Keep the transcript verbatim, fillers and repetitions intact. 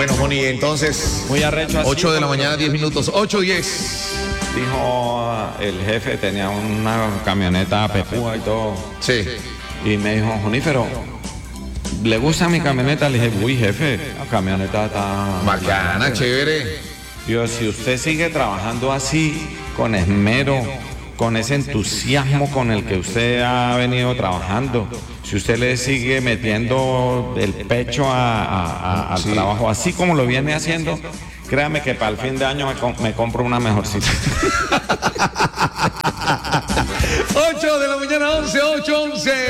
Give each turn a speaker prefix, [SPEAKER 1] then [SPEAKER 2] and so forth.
[SPEAKER 1] Bueno, Moni, entonces,
[SPEAKER 2] muy arrecho así,
[SPEAKER 1] ocho de la mañana, diez minutos, ocho diez.
[SPEAKER 2] Dijo el jefe, tenía una camioneta pepúa y todo.
[SPEAKER 1] Sí.
[SPEAKER 2] Y me dijo, Junífero, ¿le gusta mi camioneta? Le dije, uy, jefe, la camioneta está...
[SPEAKER 1] Bacana, chévere.
[SPEAKER 2] Yo, si usted sigue trabajando así, con esmero, con ese entusiasmo con el que usted ha venido trabajando, si usted le sigue metiendo el pecho a, a, a, al sí. trabajo, así como lo viene haciendo, créame que para el fin de año me, com- me compro una mejorcita.
[SPEAKER 1] ocho de la mañana, once, ocho, once.